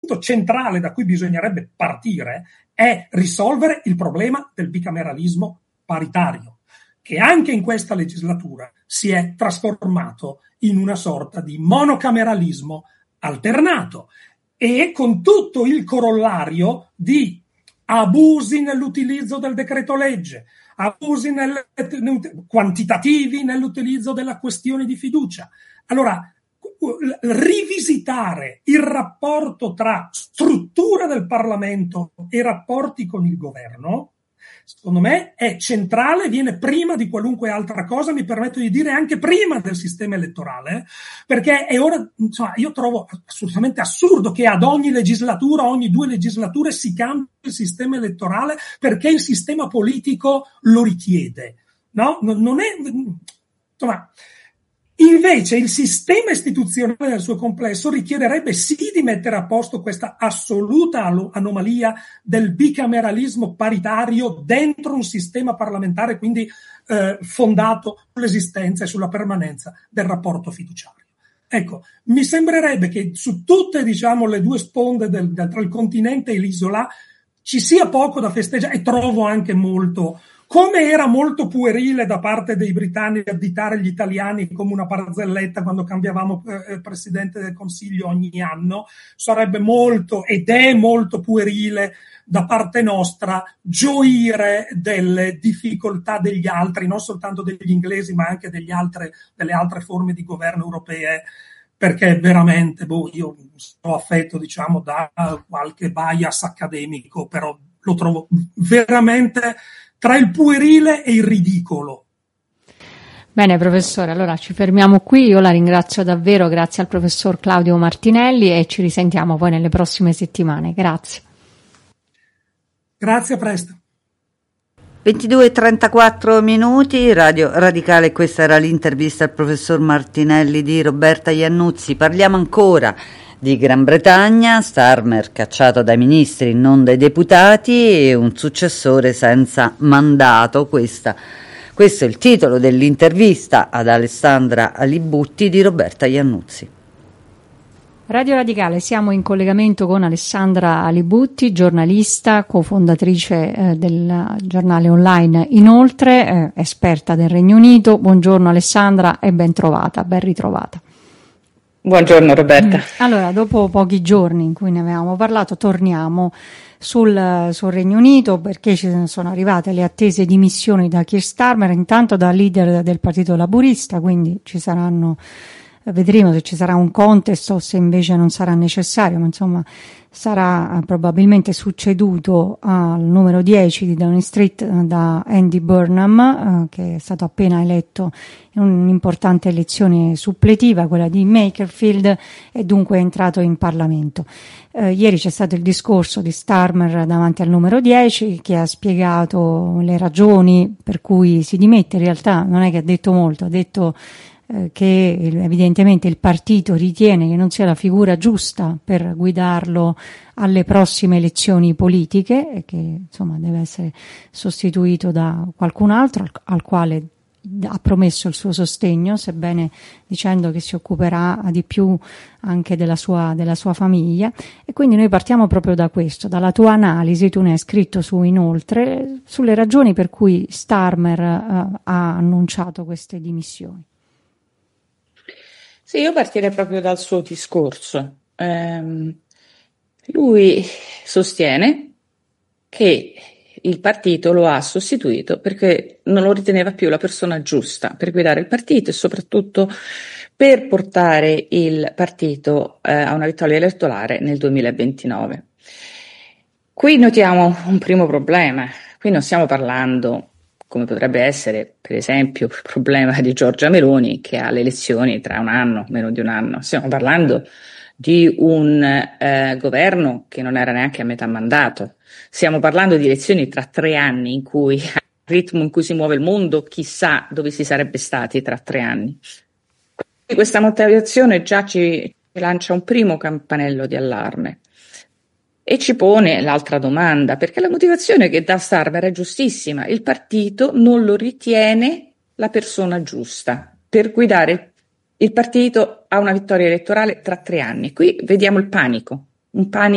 centrale da cui bisognerebbe partire è risolvere il problema del bicameralismo paritario, che anche in questa legislatura si è trasformato in una sorta di monocameralismo alternato e con tutto il corollario di abusi nell'utilizzo del decreto legge, abusi quantitativi nell'utilizzo della questione di fiducia. Allora, rivisitare il rapporto tra struttura del Parlamento e rapporti con il governo, secondo me è centrale, viene prima di qualunque altra cosa, mi permetto di dire anche prima del sistema elettorale, perché è ora, insomma, io trovo assolutamente assurdo che ad ogni legislatura, ogni 2 legislature si cambi il sistema elettorale perché il sistema politico lo richiede, no? Non è, insomma, invece il sistema istituzionale nel suo complesso richiederebbe sì di mettere a posto questa assoluta anomalia del bicameralismo paritario dentro un sistema parlamentare, quindi fondato sull'esistenza e sulla permanenza del rapporto fiduciario. Ecco, mi sembrerebbe che su tutte, diciamo, le 2 sponde tra il continente e l'isola ci sia poco da festeggiare, e trovo anche molto. Come era molto puerile da parte dei britannici additare gli italiani come una barzelletta quando cambiavamo presidente del Consiglio ogni anno, sarebbe molto ed è molto puerile da parte nostra gioire delle difficoltà degli altri, non soltanto degli inglesi ma anche delle altre forme di governo europee, perché veramente io sono affetto, diciamo, da qualche bias accademico, però lo trovo veramente tra il puerile e il ridicolo. Bene, professore, allora ci fermiamo qui. Io la ringrazio davvero, grazie al professor Claudio Martinelli, e ci risentiamo poi nelle prossime settimane. Grazie. Grazie, a presto. 22:34 minuti, Radio Radicale, questa era l'intervista al professor Martinelli di Roberta Iannuzzi. Parliamo ancora di Gran Bretagna, Starmer cacciato dai ministri, non dai deputati, e un successore senza mandato. Questo è il titolo dell'intervista ad Alessandra Alibutti di Roberta Iannuzzi. Radio Radicale, siamo in collegamento con Alessandra Alibutti, giornalista, cofondatrice del giornale online Inoltre, esperta del Regno Unito. Buongiorno Alessandra e ben ritrovata. Buongiorno Roberta. Allora, dopo pochi giorni in cui ne avevamo parlato, torniamo sul Regno Unito, perché ci sono arrivate le attese dimissioni da Keir Starmer, intanto da leader del Partito Laburista, quindi vedremo se ci sarà un contest o se invece non sarà necessario, ma insomma sarà probabilmente succeduto al numero 10 di Downing Street da Andy Burnham, che è stato appena eletto in un'importante elezione suppletiva, quella di Makerfield, e dunque è entrato in Parlamento. Ieri c'è stato il discorso di Starmer davanti al numero 10, che ha spiegato le ragioni per cui si dimette. In realtà non è che ha detto molto, ha detto che evidentemente il partito ritiene che non sia la figura giusta per guidarlo alle prossime elezioni politiche e che insomma deve essere sostituito da qualcun altro al quale ha promesso il suo sostegno, sebbene dicendo che si occuperà di più anche della sua famiglia. E quindi noi partiamo proprio da questo, dalla tua analisi. Tu ne hai scritto su Inoltre sulle ragioni per cui Starmer ha annunciato queste dimissioni. Sì, io partirei proprio dal suo discorso. Lui sostiene che il partito lo ha sostituito perché non lo riteneva più la persona giusta per guidare il partito e soprattutto per portare il partito a una vittoria elettorale nel 2029. Qui notiamo un primo problema. Qui non stiamo parlando, come potrebbe essere per esempio il problema di Giorgia Meloni, che ha le elezioni tra un anno, meno di un anno. Stiamo parlando di un governo che non era neanche a metà mandato. Stiamo parlando di elezioni tra 3 anni, in cui al ritmo in cui si muove il mondo, chissà dove si sarebbe stati tra 3 anni. Questa motivazione già ci lancia un primo campanello di allarme. E ci pone l'altra domanda, perché la motivazione che dà Starmer è giustissima. Il partito non lo ritiene la persona giusta per guidare il partito a una vittoria elettorale tra 3 anni. Qui vediamo il panico, un panico